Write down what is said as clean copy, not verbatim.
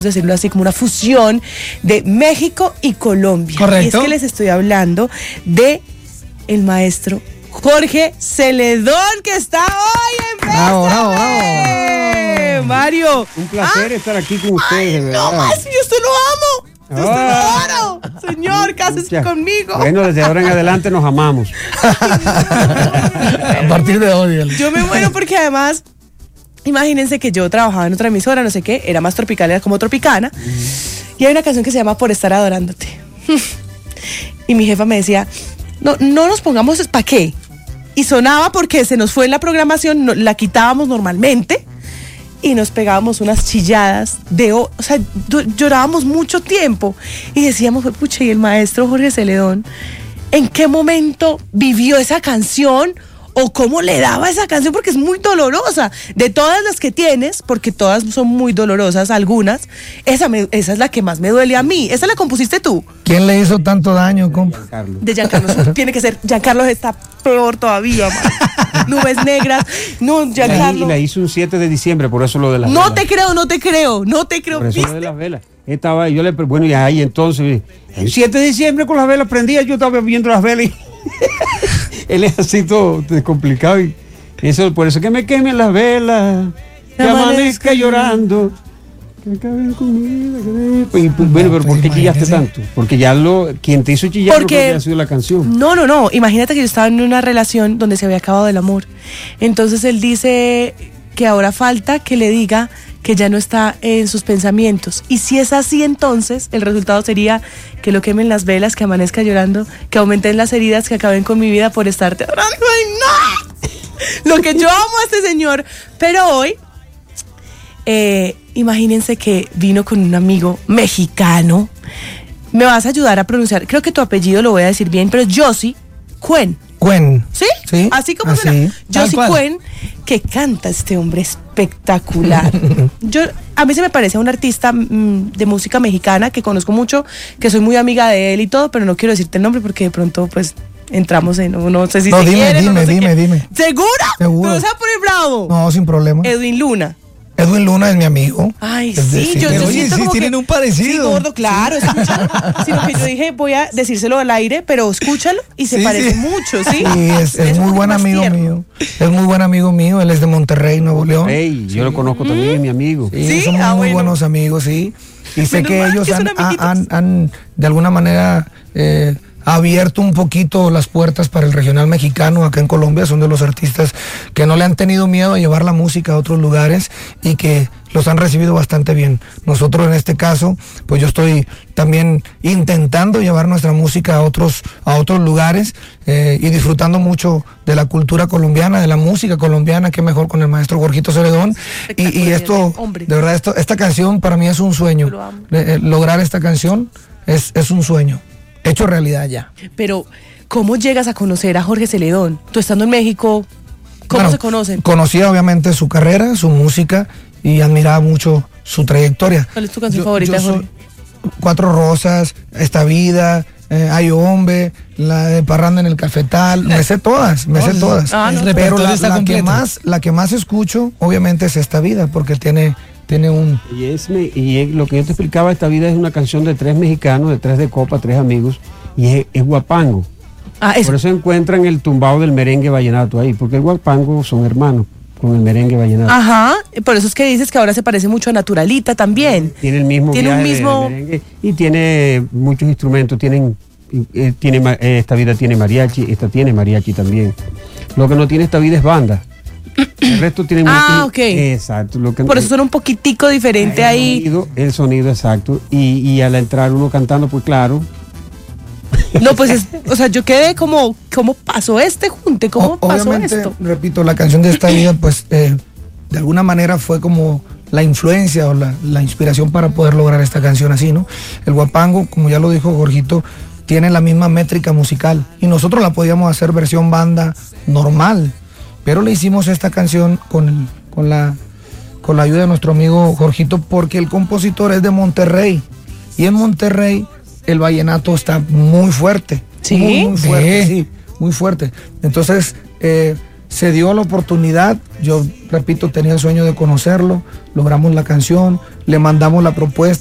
decirlo así, como una fusión de México y Colombia. Correcto. Y es que les estoy hablando de el maestro Jorge Celedón, que está hoy en Bravo, bravo, Bésame. Mario. Un placer estar aquí con ustedes, de verdad. No más, yo usted lo amo. Yo usted lo adoro. Señor, cásese conmigo. Bueno, desde ahora en adelante nos amamos. A partir de hoy. Yo me muero porque además, imagínense que yo trabajaba en otra emisora, no sé qué, era más tropical, era como Tropicana, y hay una canción que se llama Por estar adorándote. Y mi jefa me decía, no nos pongamos, ¿para qué? Y sonaba porque se nos fue en la programación, la quitábamos normalmente, y nos pegábamos unas chilladas o sea, llorábamos mucho tiempo, y decíamos, pucha, y el maestro Jorge Celedón, ¿en qué momento vivió esa canción? O cómo le daba esa canción, porque es muy dolorosa. De todas las que tienes, porque todas son muy dolorosas, algunas, esa es la que más me duele a mí. ¿Esa la compusiste tú? ¿Quién le hizo tanto daño, compa? De Giancarlo. Tiene que ser, Giancarlo está peor todavía, man. Nubes negras. No, Giancarlo. Y la hizo un 7 de diciembre, por eso lo de las velas. No te creo. Por eso lo de las velas. Estaba, bueno, y ahí entonces, el 7 de diciembre con las velas prendidas, yo estaba viendo las velas y él es así todo complicado, y eso, por eso que me quemen las velas, que amanezca llorando, que acaben conmigo. Y bueno, pero ¿por qué chillaste tanto? Porque ya quien te hizo chillar no creo que ha sido la canción. No, imagínate que yo estaba en una relación donde se había acabado el amor, entonces él dice que ahora falta que le diga que ya no está en sus pensamientos, y si es así, entonces el resultado sería que lo quemen las velas, que amanezca llorando, que aumenten las heridas, que acaben con mi vida por estarte adorando. ¡Ay, no! Lo que yo amo a este señor. Pero hoy, imagínense que vino con un amigo mexicano. Me vas a ayudar a pronunciar, creo que tu apellido lo voy a decir bien, pero Yossi Cuen. Cuen. ¿Sí? Sí. Así como así. suena. Yossi Cuen, que canta este hombre espectacular. A mí se me parece un artista de música mexicana que conozco mucho, que soy muy amiga de él y todo, pero no quiero decirte el nombre porque de pronto pues entramos en, no sé si no, se dime, quieren, dime. ¿Seguro? Seguro. ¿Pero se va a poner bravo? No, sin problema. Edwin Luna. Edwin Luna es mi amigo. Ay, sí, yo oye, siento sí como tienen que, un parecido. Sí, gordo, claro, sino que yo dije, voy a decírselo al aire, pero escúchalo y se parece mucho, ¿sí? Sí, es muy buen amigo mío. Es muy buen amigo mío, él es de Monterrey, Nuevo León. Hey, yo lo conozco también, es mi amigo. Sí, somos muy buenos amigos, sí. Y sé que ellos han de alguna manera abierto un poquito las puertas para el regional mexicano acá en Colombia. Son de los artistas que no le han tenido miedo a llevar la música a otros lugares y que los han recibido bastante bien. Nosotros en este caso, pues yo estoy también intentando llevar nuestra música a otros lugares y disfrutando mucho de la cultura colombiana, de la música colombiana, que mejor con el maestro Jorgito Celedón. Y esto, de verdad, esta canción para mí es un sueño. Lograr esta canción es un sueño hecho realidad ya. Pero, ¿cómo llegas a conocer a Jorge Celedón? Tú estando en México, ¿cómo se conocen? Conocía obviamente su carrera, su música, y admiraba mucho su trayectoria. ¿Cuál es tu canción favorita, Jorge? Cuatro Rosas, Esta Vida, Ay Hombre, la de Parranda en el Cafetal, me sé todas. Pero la que más escucho, obviamente, es Esta Vida, porque tiene un... Y lo que yo te explicaba, Esta Vida es una canción de 3 mexicanos, de 3 de copa, 3 amigos, y es guapango. Por eso encuentran el tumbado del merengue vallenato ahí, porque el guapango son hermanos con el merengue vallenato. Ajá, por eso es que dices que ahora se parece mucho a Naturalita también. Tiene el mismo viaje del merengue y tiene muchos instrumentos, Esta Vida tiene mariachi, esta tiene mariachi también. Lo que no tiene Esta Vida es banda. El resto tiene ok. Exacto. Por eso suena un poquitico diferente ahí. El sonido, exacto. Y al entrar uno cantando, pues claro. No, pues o sea, yo quedé como, ¿cómo pasó este junte? ¿Cómo pasó esto? Repito, la canción de Esta Vida, pues de alguna manera fue como la influencia o la inspiración para poder lograr esta canción así, ¿no? El guapango, como ya lo dijo Jorgito, tiene la misma métrica musical y nosotros la podíamos hacer versión banda normal, pero le hicimos esta canción con la ayuda de nuestro amigo Jorgito, porque el compositor es de Monterrey y en Monterrey el vallenato está muy fuerte. ¿Sí? Muy fuerte, sí, muy fuerte. Entonces se dio la oportunidad, yo repito, tenía el sueño de conocerlo, logramos la canción, le mandamos la propuesta.